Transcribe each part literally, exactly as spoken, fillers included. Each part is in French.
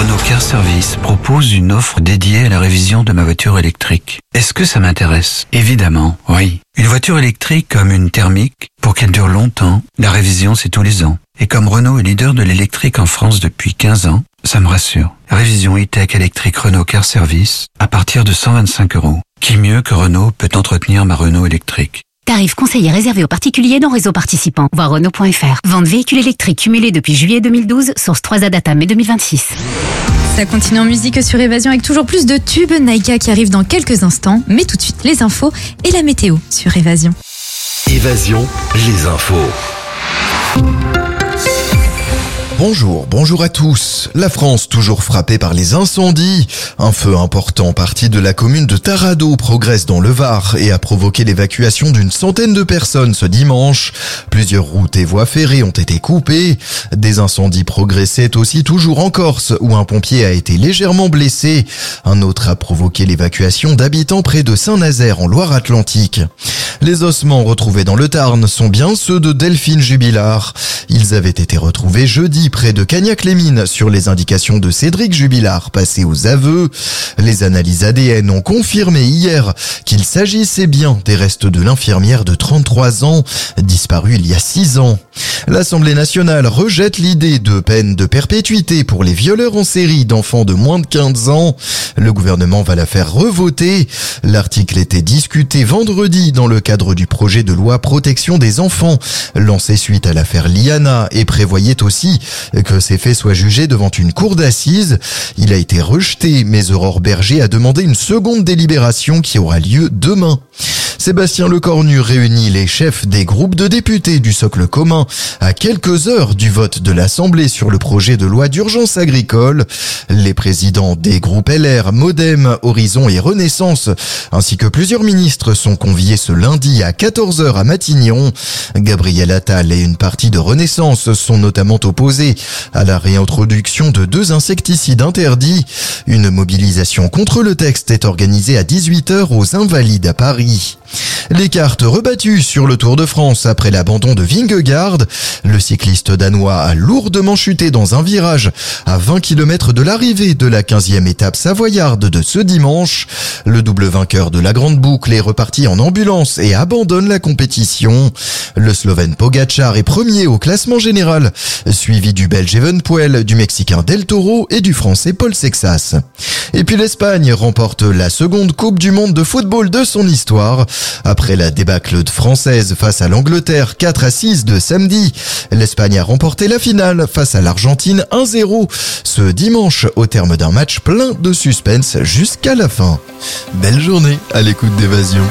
Renault Car Service propose une offre dédiée à la révision de ma voiture électrique. Est-ce que ça m'intéresse? Évidemment, oui. Une voiture électrique comme une thermique, pour qu'elle dure longtemps, la révision c'est tous les ans. Et comme Renault est leader de l'électrique en France depuis quinze ans, ça me rassure. Révision e-tech électrique Renault Car Service à partir de cent vingt-cinq euros. Qui mieux que Renault peut entretenir ma Renault électrique? Tarif conseillé réservé aux particuliers non réseau participant. Voir Renault point F R. Vente véhicules électriques cumulés depuis juillet deux mille douze, source trois A Data mai deux mille vingt-six. Ça continue en musique sur Évasion avec toujours plus de tubes. Naïka qui arrive dans quelques instants. Mais tout de suite, les infos et la météo sur Évasion. Évasion, les infos. Bonjour, bonjour à tous. La France toujours frappée par les incendies. Un feu important parti de la commune de Taradot progresse dans le Var et a provoqué l'évacuation d'une centaine de personnes ce dimanche. Plusieurs routes et voies ferrées ont été coupées. Des incendies progressaient aussi toujours en Corse où un pompier a été légèrement blessé. Un autre a provoqué l'évacuation d'habitants près de Saint-Nazaire en Loire-Atlantique. Les ossements retrouvés dans le Tarn sont bien ceux de Delphine Jubilard. Ils avaient été retrouvés jeudi près de Cagnac-les-Mines sur les indications de Cédric Jubilard passé aux aveux. Les analyses A D N ont confirmé hier qu'il s'agissait bien des restes de l'infirmière de trente-trois ans, disparue il y a six ans. L'Assemblée nationale rejette l'idée de peine de perpétuité pour les violeurs en série d'enfants de moins de quinze ans. Le gouvernement va la faire revoter. L'article était discuté vendredi dans le cadre du projet de loi protection des enfants, lancé suite à l'affaire Liana et prévoyait aussi que ces faits soient jugés devant une cour d'assises. Il a été rejeté, mais Aurore Berger a demandé une seconde délibération qui aura lieu demain. Sébastien Lecornu réunit les chefs des groupes de députés du socle commun à quelques heures du vote de l'Assemblée sur le projet de loi d'urgence agricole. Les présidents des groupes L R, Modem, Horizon et Renaissance, ainsi que plusieurs ministres sont conviés ce lundi à quatorze heures à Matignon. Gabriel Attal et une partie de Renaissance sont notamment opposés à la réintroduction de deux insecticides interdits. Une mobilisation contre le texte est organisée à dix-huit heures aux Invalides à Paris. Les cartes rebattues sur le Tour de France après l'abandon de Vingegaard. Le cycliste danois a lourdement chuté dans un virage à vingt kilomètres de l'arrivée de la quinzième étape savoyarde de ce dimanche. Le double vainqueur de la Grande Boucle est reparti en ambulance et abandonne la compétition. Le Slovène Pogačar est premier au classement général, suivi du Belge Evenepoel, du Mexicain Del Toro et du Français Paul Sexas. Et puis l'Espagne remporte la seconde Coupe du Monde de football de son histoire. Après la débâcle française face à l'Angleterre quatre à six de samedi, l'Espagne a remporté la finale face à l'Argentine un zéro ce dimanche au terme d'un match plein de suspense jusqu'à la fin. Belle journée à l'écoute d'Évasion.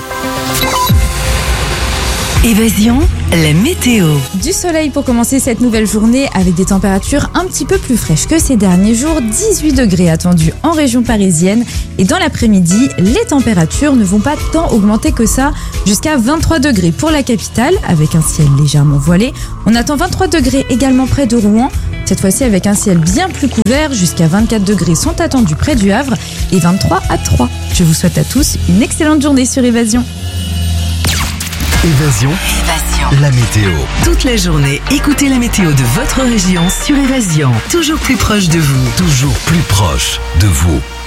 Évasion, la météo. Du soleil pour commencer cette nouvelle journée avec des températures un petit peu plus fraîches que ces derniers jours. dix-huit degrés attendus en région parisienne. Et dans l'après-midi, les températures ne vont pas tant augmenter que ça, jusqu'à vingt-trois degrés pour la capitale avec un ciel légèrement voilé. On attend vingt-trois degrés également près de Rouen. Cette fois-ci avec un ciel bien plus couvert, jusqu'à vingt-quatre degrés sont attendus près du Havre et vingt-trois à Troyes. Je vous souhaite à tous une excellente journée sur Évasion. Évasion, Évasion. la météo. Toute la journée, écoutez la météo de votre région sur Évasion. Toujours plus proche de vous. Toujours plus proche de vous.